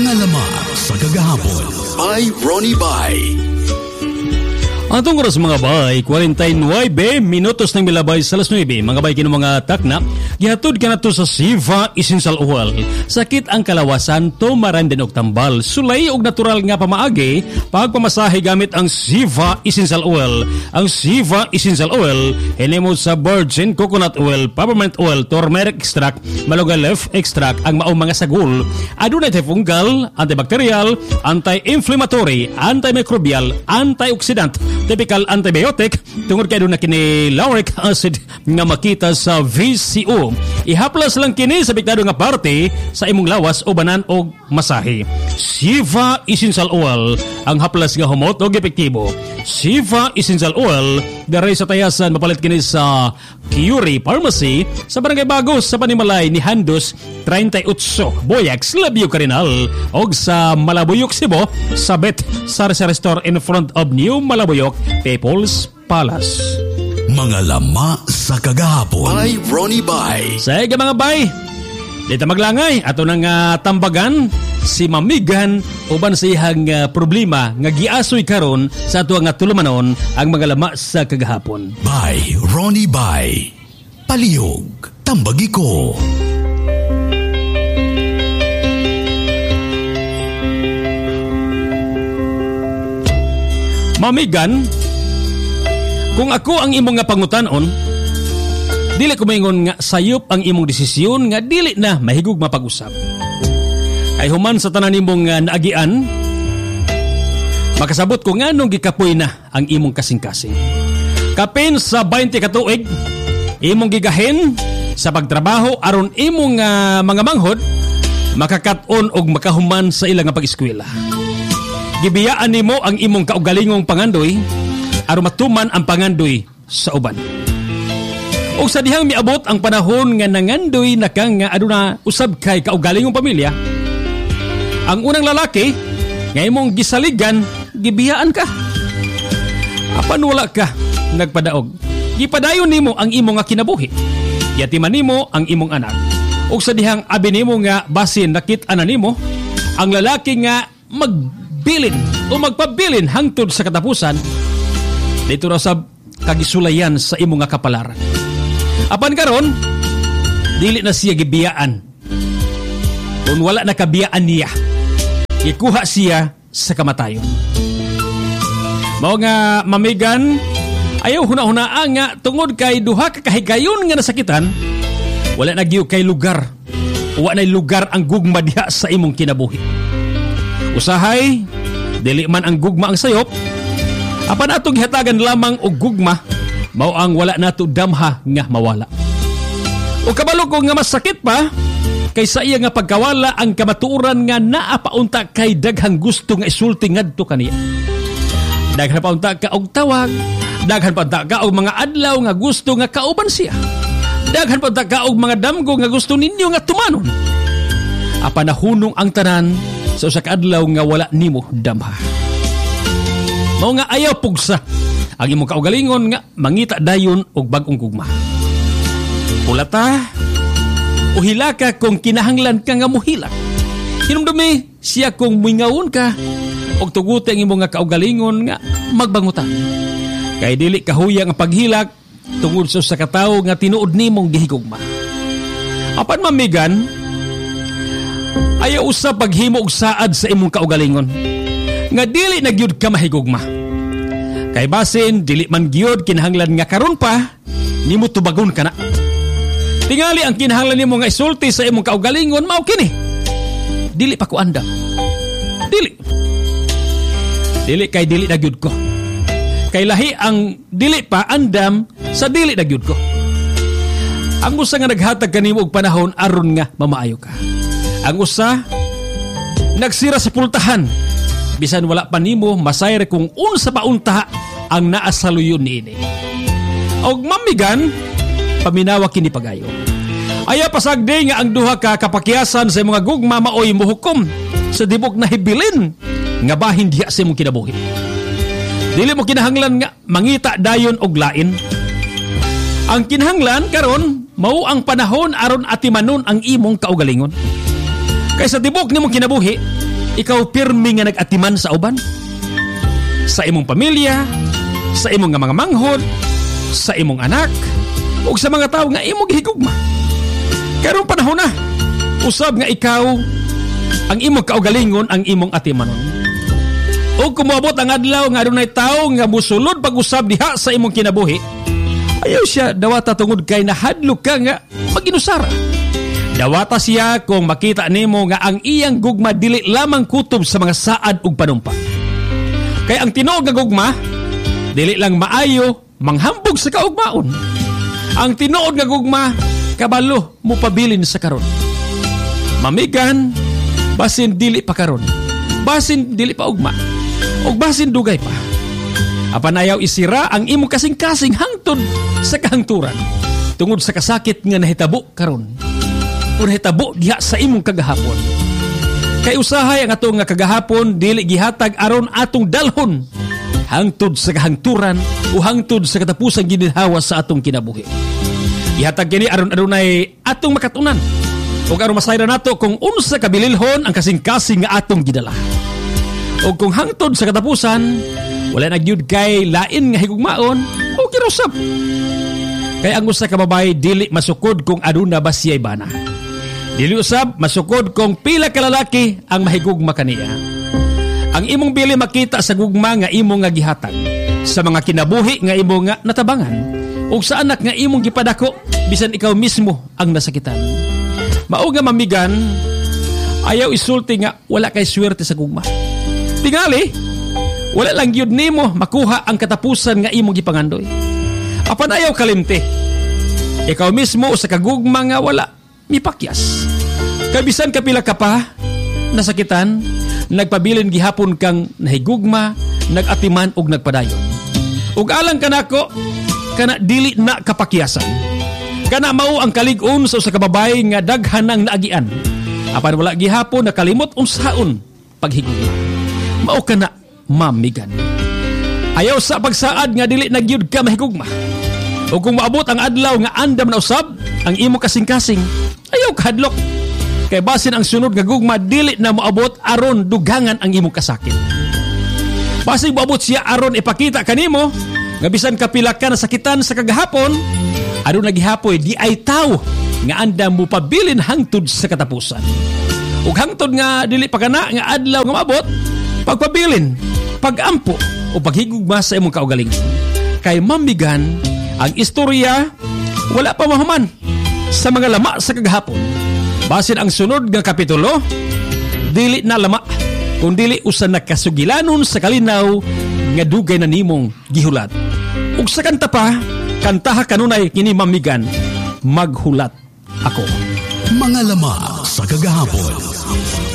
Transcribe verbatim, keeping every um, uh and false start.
Mga lama sa kagahapon by Ronnie Bay. Atong oras mga bay, forty-nine minutos ng milabay sa alas nine. Mga bay, kino mga takna, gihatod ka na to sa Siva Essential Oil. Sakit ang kalawasan, tumaran din og tambal. Sulay og natural nga pamaagi, pagpamasahe gamit ang Siva Essential Oil. Ang Siva Essential Oil, hinimod sa virgin coconut oil, peppermint oil, turmeric extract, maluga leaf extract, ang maong mga sagol. Adunay fungal, antibacterial, anti-inflammatory, antimicrobial, antioxidant, typical antibiotic tungod kay doon na kini lauric acid nga makita sa V C O. Ihaplas lang kini sa biktado nga parte sa imong lawas o banan o masahe. Siva Essential Oil ang haplas nga humot o epektibo. Siva Essential Oil daray sa tayasan mapalit kini sa Curie Pharmacy sa Barangay Bagos sa Panimalay ni Handos thirty-eight Boyax Labio Carinal og sa Malabuyok Cebu sa Bet Sarsa Restore in front of New Malabuyok People's Palace. Mga lama sa kagahapon by Ronnie Bay. Sige mga bay, dito maglangay ato nang uh, tambagan si Mamigan uban sa iyang uh, problema nga giasoy karon sa ato nga tulumanon ang mga lama sa kagahapon. By Ronnie Bay. Palihog, tambagi ko. Mamigan, kung ako ang imong nga pangutanon, dili ko maingon nga sayop ang imong desisyon nga dili na mahigug mapag-usap. Ay human sa tanan imong uh, naagian, makasabot ko nga nung gikapoy na ang imong kasing-kasing. Kapin sa twenty ka tuig, imong gigahin sa pagtrabaho aron imong uh, mga manghod makakat-on og makahuman sa ilang nga pag-eskwela. Gibiyaan nimo ang imong kaugalingong pangandoy aron matuman ang pangandoy sa uban. O sa dihang miabot ang panahon nga nangandoy na kang nga aduna usab kay kaugalingong pamilya, ang unang lalaki nga imong gisaligan, gibiyaan ka. Apan wala ka nagpadaog, gipadayon nimo ang imong nga kinabuhi. Yatiman nimo ang imong anak. O sa dihang abi nimo nga basin nakit-an nimo ang lalaki nga magbilin o magpabilin hangtod sa katapusan, dito ra sa kagisulayan sa imong nga kapalaran. Apan karon, dili na siya gibiyaan. Kung wala na kabiyaan niya, ikuha siya sa kamatayon. Mao nga Mamigan, ayaw huna-hunaan nga tungod kay duha ka kahigayon nga nasakitan, wala na giyo kay lugar. Wala na lugar ang gugma diha sa imong kinabuhi. Usahay, dili man ang gugma ang sayop, apan atong gihatagan lamang og gugma, mao ang wala nato damha nga mawala. O kabalo ko nga mas sakit pa, kay sa iya nga pagkawala ang kamatuoran nga naa paunta kay daghang gusto nga isulti ngadto kaniya. Daghan paunta ka og tawag, daghan paunta ka og mga adlaw nga gusto nga kauban siya. Daghan paunta ka og mga damgo nga gusto ninyo nga tumanon. Apan nahunong ang tanan sa usa ka adlaw nga wala nimo damha. Mao nga ayaw pugsa ang imong kaugalingon nga mangita dayon og bag-ong gugma. Ulata o hilaka kung kinahanglan ka nga muhilak. Hinumdumi siya kung muingawon ka og tuguti ang imong nga kaugalingon nga magbangutan. Kay dili kahuyang ang paghilak tungod sa usa ka tawo nga tinuod nimong gihigugma. Apan Mamigan, ayaw usa paghimo og saad sa imong kaugalingon nga dili na gyud ka mahigugma. Kay basin dili man gyud kinahanglan nga karon pa nimo tubagon kana. Tingali ang kinahanglan nimo nga isulti sa imong kaugalingon mao kini. Dili pa ko anda. Dili. Dili kay dili na gyud ko. Kay lahi ang dili pa andam sa dili na gyud ko. Ang usa nga naghatag kanimo og panahon aron nga mamaayo ka. Ang usa nagsira sa pultahan bisan wala pa nimo masayre kung unsa pa unta ang naasaluyon niini. Og Mamigan, paminawa kini pagayo. Aya pasagdi nga ang duha ka kapakyasan sa mga gugma maoy mohukom sa dibok na hibilin nga bahin diha sa imong kinabuhi. Dili mo kinahanglan nga mangita dayon og lain. Ang kinahanglan karon mao ang panahon aron atimanon ang imong kaugalingon. Kaysa tibok nimong kinabuhi, ikaw pirmi nga nag-atiman sa uban, sa imong pamilya, sa imong nga mga manghod, sa imong anak, ug sa mga tao nga imong gihigugma. Karong panahon na, usab nga ikaw ang imong kaugalingon ang imong atimanon. O kumuabot ang adlaw nga adunay tawo nga musulod pag-usab diha sa imong kinabuhi, ayaw siya dawata tungod kay nahadlok ka nga maginusara. Dawata siya kung makita nimo nga ang iyang gugma dili lamang kutob sa mga saad ug panumpa. Kay ang tinuod nga gugma dili lang maayo manghambog sa kaugmaon. Ang tinuod nga gugma kabalo mo pabilin sa karon. Mamigan basin dili pa karon, basin dili pa ugma, ug basin dugay pa. Apan ayaw isira ang imong kasing-kasing hangtod sa kahangturan tungod sa kasakit nga nahitabo karon o nahitabo diha sa imong kagahapon. Kay usahay ang atong nga kagahapon dili gihatag aron atong dalhon hangtod sa kahangturan o hangtod sa katapusang ginhawa sa atong kinabuhi. Ihatag kini aron adunay atong makatunan ug aron masayran nato kung unsa kabililhon ang kasing-kasing nga atong gidala. Ug kung hangtod sa katapusan wala na gyud kay lain nga higugmaon o kirusap. Kay ang usa ka babae dili masukod kung aduna ba siya'y bana. Dili usab masukod kung pila ka lalaki ang mahigugma kaniya. Ang imong bili makita sa gugma nga imong nga gihatag, sa mga kinabuhi nga imong nga natabangan, ug sa anak nga imong gipadako bisan ikaw mismo ang nasakitan. Mao nga mamigan, ayaw isulti nga wala kay swerte sa gugma. Tingali, wala lang gyud nimo makuha ang katapusan nga imong gipangandoy. Apan ayaw kalimte, ikaw mismo sa kagugma nga wala mipakyas. Kabisan kapila ka pa nasakitan, nagpabilin gihapon kang nahigugma, nagatiman og nagpadayon. Ug alang kanako kana dili na kapakyasan. Kana mao ang kalig-on sa usa ka babaye nga daghan ang naagian. Apan wala gihapon nakalimot unsaon paghigugma. Mao kana mamigan. Ayaw sa pagsaad nga dili na gyud ka mahigugma. O kung maabot ang adlaw nga andam na usab ang imo kasing-kasing, ayaw kahadlok. Kay basin ang sunod nga gugma dili na moabot aron dugangan ang imong kasakit. Basin moabot siya aron ipakita kanimo nga bisan kapila ka nasakitan sa kagahapon, aron nagihapoy di ay tao nga andam mo pabilin hangtod sa katapusan. Ug hangtod nga dili pa kana nga adlaw nga maabot, pagpabilin, pagampo o paghigugma sa imong kaugalingon. Kay mamigan, ang istorya wala pa mahuman sa mga lama sa kagahapon. Basin ang sunod nga kapitulo, dili na lama, kundi usa nakasugilanon sa kalinaw nga dugay na nimong gihulat. Ug sa kanta pa, kantaha kanunay kini mamigan, maghulat ako. Mga lama sa kagahapon.